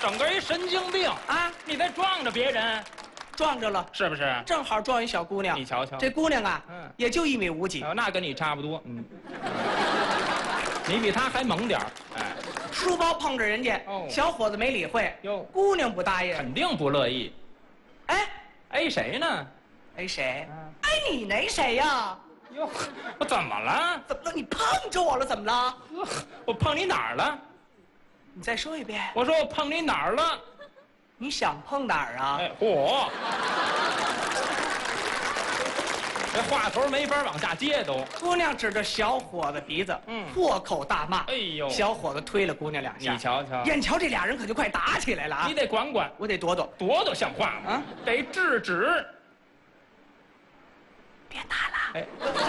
整个一神经病啊！ 你在撞着别人， 撞着了， 是不是？ 正好撞一小姑娘。 你瞧瞧， 这姑娘啊，也就1米5几， 那跟你差不多，你比她还猛点儿，哎， 书包碰着人家，小伙子没理会， 哟， 姑娘不答应， 肯定不乐意。 哎， 谁呢？ 谁？你那谁呀？ 哟，我怎么了？ 怎么了？你碰着我了？怎么了？ 我碰你哪儿了？ 你再说一遍。 我说我碰你哪儿了？ 你想碰哪儿啊？ 哎，嚯！这话头没法往下接都。 姑娘指着小伙子鼻子，破口大骂。 哎呦！ 小伙子推了姑娘2下。 你瞧瞧， 眼瞧这俩人可就快打起来了啊！ 你得管管， 我得躲躲， 躲躲像话吗？得制止。 别打了！ 哎，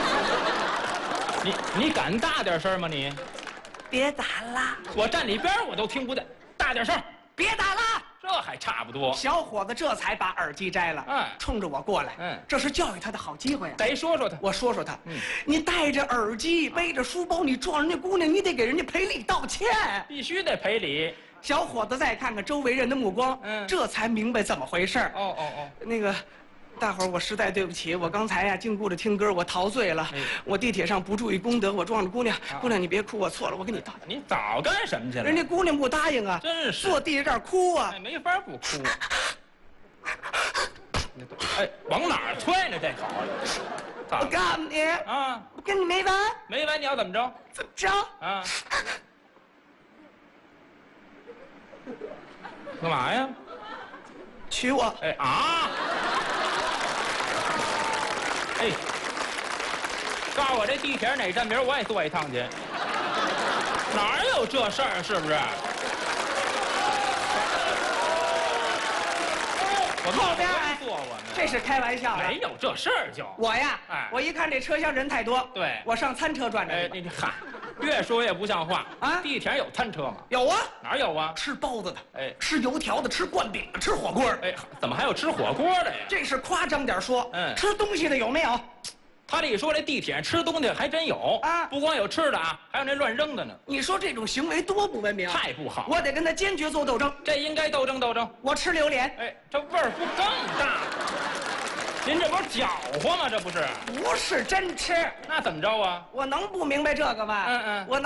你敢大点声吗你？ 别打了！ 我站里边我都听不见，大点声！ 别打了！ 这还差不多。 小伙子这才把耳机摘了，冲着我过来，这是教育他的好机会啊！ 得说说他， 我说说他，你戴着耳机，背着书包，你撞人家姑娘，你得给人家赔礼道歉， 必须得赔礼。 小伙子再看看周围人的目光，这才明白怎么回事。那个。大伙儿，我实在对不起，我刚才呀禁锢着听歌，我陶醉了。我地铁上不注意公德，我撞着姑娘。姑娘，你别哭，我错了，我跟你道歉。 你早干什么去了？ 人家姑娘不答应啊， 真是坐地下这儿哭啊， 没法不哭。哎，往哪儿踹呢？这口我告诉你啊， 我跟你没完。 没完，你要怎么着？ 怎么着？ 啊？干嘛呀？ 娶我。 哎啊！哎，告诉我这地铁哪站名，我也坐一趟去。哪有这事儿？是不是？我后边坐我们， 这是开玩笑的， 没有这事儿就。 我呀，我一看这车厢人太多， 对， 我上餐车转转。 哎，你嗨，越说越不像话啊！地铁上有餐车吗？ 有啊， 哪有啊？ 吃包子的， 哎， 吃油条的，吃灌饼的，吃火锅的。 哎，怎么还有吃火锅的呀？ 这是夸张点说，吃东西的有没有？ 他这一说，这地铁吃东西还真有啊！不光有吃的啊，还有那乱扔的呢。 你说这种行为多不文明， 太不好！ 我得跟他坚决做斗争。 这应该斗争斗争。 我吃榴莲， 哎，这味儿不更大？您这不是搅和吗？这不是？ 不是真吃。 那怎么着啊？ 我能不明白这个吗？我。